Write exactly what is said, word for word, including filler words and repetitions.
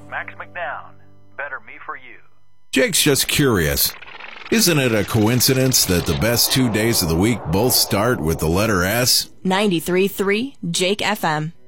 Max McNown. Better me for you. Jake's just curious. Isn't it a coincidence that the best two days of the week both start with the letter S? ninety-three point three Jake F M.